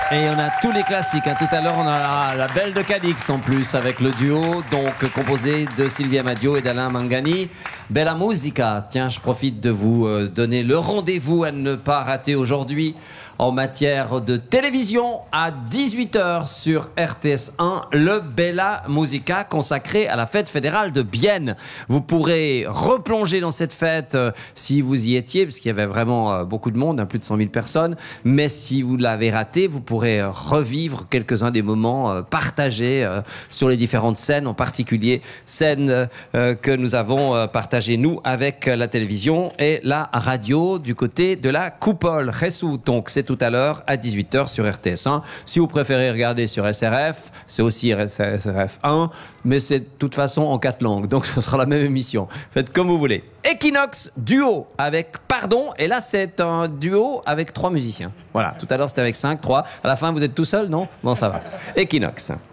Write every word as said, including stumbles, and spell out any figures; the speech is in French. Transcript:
Et on a tous les classiques. Hein. Tout à l'heure, on a la, la Belle de Cadix en plus, avec le duo donc composé de Sylvia Madio et d'Alain Mangani. Bella Musica. Tiens, je profite de vous euh, donner le rendez-vous à ne pas rater aujourd'hui en matière de télévision à dix-huit heures sur R T S un, le Bella Musica consacré à la fête fédérale de Bienne. Vous pourrez replonger dans cette fête euh, si vous y étiez, parce qu'il y avait vraiment euh, beaucoup de monde, hein, plus de cent mille personnes. Mais si vous l'avez raté, vous pourrez euh, revivre quelques-uns des moments euh, partagés euh, sur les différentes scènes, en particulier scènes euh, que nous avons euh, partagées, nous, avec euh, la télévision et la radio du côté de la coupole. Ressou, donc c'est tout à l'heure à dix-huit heures sur R T S un. Si vous préférez regarder sur S R F, c'est aussi S R F un, mais c'est de toute façon en quatre langues, donc ce sera la même émission. Faites comme vous voulez. Equinox, duo avec Pardon, et là c'est un duo avec trois musiciens. Voilà, tout à l'heure c'était avec cinq, trois. À la fin vous êtes tout seul, non? Bon, ça va. Equinox.